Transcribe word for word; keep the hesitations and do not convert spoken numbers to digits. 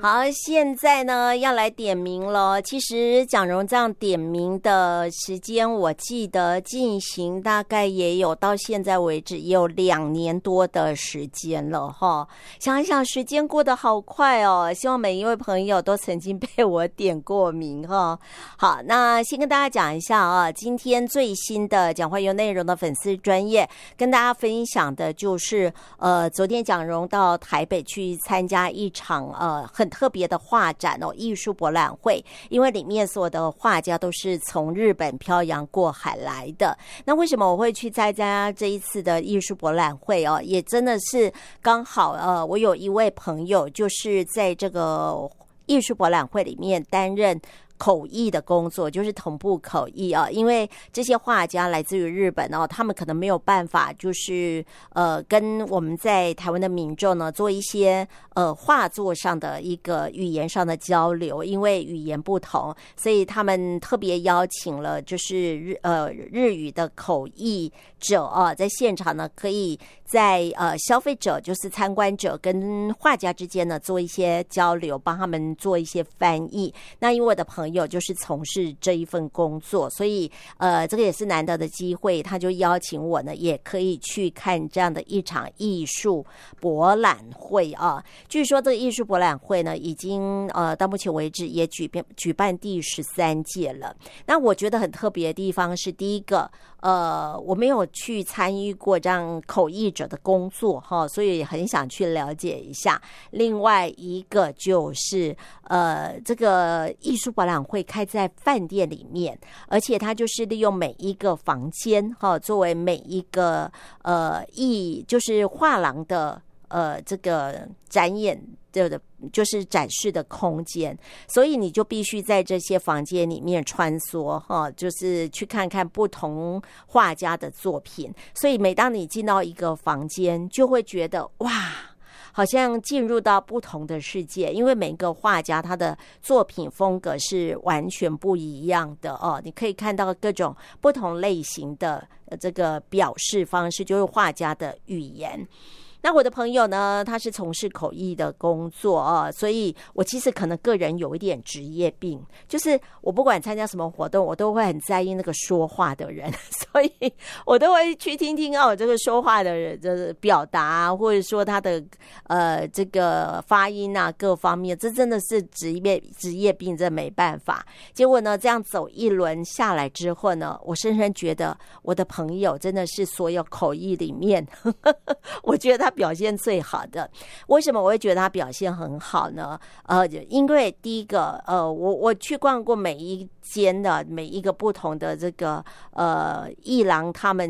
好，现在呢要来点名了。其实蒋蓉这样点名的时间，我记得进行大概也有到现在为止也有两年多的时间了哈。想一想，时间过得好快哦。希望每一位朋友都曾经被我点过名哈。好，那先跟大家讲一下啊，今天最新的讲话有内容的粉丝专页，跟大家分享的就是呃，昨天蒋蓉到台北去参加一场呃很特别的画展哦，艺术博览会，因为里面所有的画家都是从日本漂洋过海来的。那为什么我会去参加这一次的艺术博览会哦？也真的是刚好呃，我有一位朋友就是在这个艺术博览会里面担任口译的工作，就是同步口译啊，因为这些画家来自于日本哦，他们可能没有办法，就是呃跟我们在台湾的民众呢做一些呃画作上的一个语言上的交流，因为语言不同，所以他们特别邀请了就是日呃日语的口译者啊，在现场呢可以在呃消费者就是参观者跟画家之间呢做一些交流，帮他们做一些翻译。那因为我的朋友就是从事这一份工作，所以呃这个也是难得的机会，他就邀请我呢也可以去看这样的一场艺术博览会啊。据说这个艺术博览会呢已经呃到目前为止也举办举办第十三届了。那我觉得很特别的地方是，第一个呃我没有去参与过这样口译者的工作哈，所以很想去了解一下。另外一个就是呃这个艺术博览会开在饭店里面，而且它就是利用每一个房间哈作为每一个呃艺就是画廊的呃这个展演的就是展示的空间，所以你就必须在这些房间里面穿梭哈，就是去看看不同画家的作品。所以每当你进到一个房间，就会觉得哇，好像进入到不同的世界，因为每个画家他的作品风格是完全不一样的哦。你可以看到各种不同类型的这个表示方式，就是画家的语言。那我的朋友呢，他是从事口译的工作啊，所以我其实可能个人有一点职业病，就是我不管参加什么活动，我都会很在意那个说话的人，所以我都会去听听哦，这个说话的人的表达，或者说他的呃这个发音啊各方面，这真的是职业职业病，这没办法。结果呢，这样走一轮下来之后呢，我深深觉得我的朋友真的是所有口译里面，呵呵我觉得他表现最好的。为什么我会觉得他表现很好呢？呃，因为第一个，呃，我我去逛过每一间的每一个不同的这个呃艺廊他们